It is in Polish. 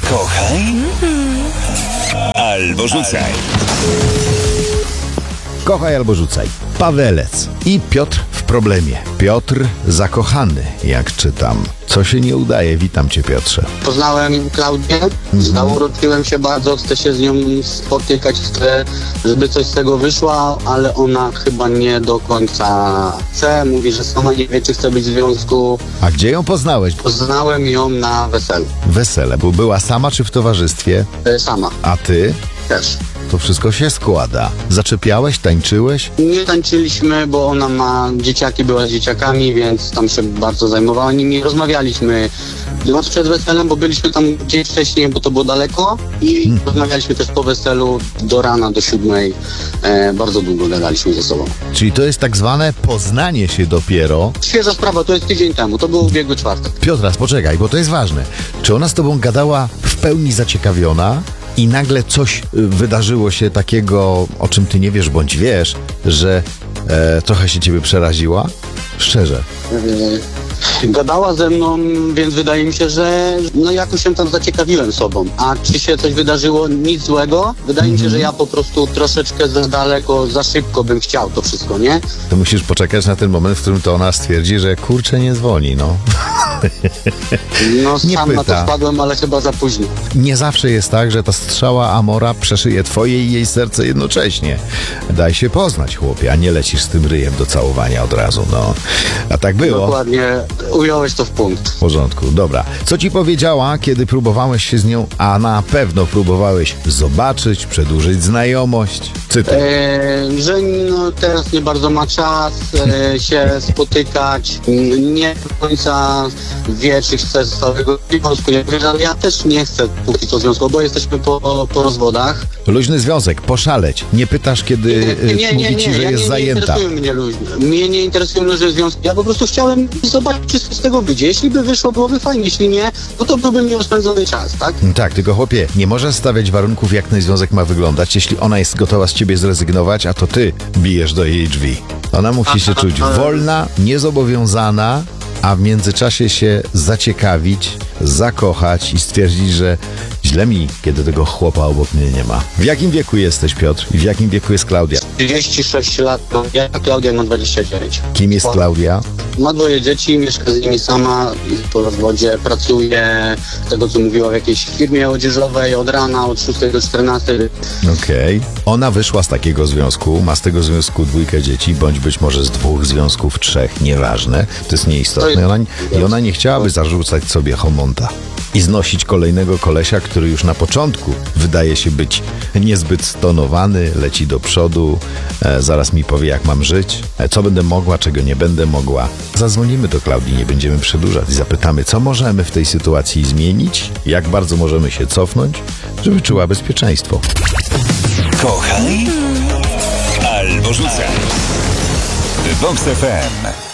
Kochaj albo rzucaj. Kochaj albo rzucaj. Pawelec i Piotr w problemie. Piotr zakochany, jak czytam. Co się nie udaje? Witam cię, Piotrze. Poznałem Klaudię, zauroczyłem się bardzo, chcę się z nią spotykać, chcę, żeby coś z tego wyszło, ale ona chyba nie do końca chce, mówi, że sama nie wie, czy chce być w związku. A gdzie ją poznałeś? Poznałem ją na weselu. Wesele, bo była sama czy w towarzystwie? Sama A ty? też. To wszystko się składa. Zaczepiałeś, tańczyłeś? Nie tańczyliśmy, bo ona ma dzieciaki, była z dzieciakami, więc tam się bardzo zajmowała nimi. Rozmawialiśmy noc przed weselem, bo byliśmy tam dzień wcześniej, bo to było daleko i rozmawialiśmy też po weselu do rana, do 7. Bardzo długo gadaliśmy ze sobą. Czyli to jest tak zwane poznanie się dopiero. Świeża sprawa, to jest tydzień temu, to był ubiegły czwartek. Piotras, poczekaj, bo to jest ważne. Czy ona z tobą gadała w pełni zaciekawiona i nagle coś wydarzyło się takiego, o czym ty nie wiesz bądź wiesz, że trochę się ciebie przeraziła? Szczerze. Gadała ze mną, więc wydaje mi się, że no jakoś się tam zaciekawiłem sobą. A czy się coś wydarzyło? Nic złego. Wydaje mi się, że ja po prostu troszeczkę za daleko, za szybko bym chciał to wszystko, nie? To musisz poczekać na ten moment, w którym to ona stwierdzi, że kurczę, nie dzwoni, no. No Nie sam na to pyta. wpadłem, ale chyba za późno. Nie zawsze jest tak, że ta strzała Amora przeszyje twoje i jej serce jednocześnie. Daj się poznać, chłopie, a nie lecisz z tym ryjem do całowania od razu, no. A tak było. Dokładnie, ująłeś to w punkt. W porządku, dobra. Co ci powiedziała, kiedy próbowałeś się z nią, a na pewno próbowałeś zobaczyć, przedłużyć znajomość? Cytaj. Że no, teraz nie bardzo ma czas się spotykać, nie do końca wie, czy chce z całego związku. Ja też nie chcę póki co związku, bo jesteśmy po rozwodach. Luźny związek, poszaleć. Nie pytasz, kiedy mówi ci, że jest zajęta. Mnie nie interesują luźne związki. Ja po prostu chciałem zobaczyć, czy z tego wyjdzie. Jeśli by wyszło, byłoby fajnie. Jeśli nie, no to byłby miał spędzony czas, tak? Tak, tylko chłopie, nie możesz stawiać warunków, jak ten związek ma wyglądać, jeśli ona jest gotowa z ciebie zrezygnować, a to ty bijesz do jej drzwi. Ona musi się czuć wolna, niezobowiązana, a w międzyczasie się zaciekawić, zakochać i stwierdzić, że źle mi, kiedy tego chłopa obok mnie nie ma. W jakim wieku jesteś, Piotr? I w jakim wieku jest Klaudia? 36 lat, ja, Klaudia ma 29. Kim jest Klaudia? Ma 2 dzieci, mieszka z nimi sama po rozwodzie, pracuje, z tego co mówiła, w jakiejś firmie odzieżowej od rana, od 6 do 14. Okej. Ona wyszła z takiego związku, ma z tego związku 2 dzieci, bądź być może z 2 związków, 3, nieważne. To jest nieistotne. I ona nie chciałaby zarzucać sobie homonta i znosić kolejnego kolesia, który już na początku wydaje się być niezbyt stonowany, leci do przodu, zaraz mi powie, jak mam żyć, co będę mogła, czego nie będę mogła. Zadzwonimy do Klaudii, nie będziemy przedłużać i zapytamy, co możemy w tej sytuacji zmienić, jak bardzo możemy się cofnąć, żeby czuła bezpieczeństwo. Kochaj albo rzucaj. Vox FM.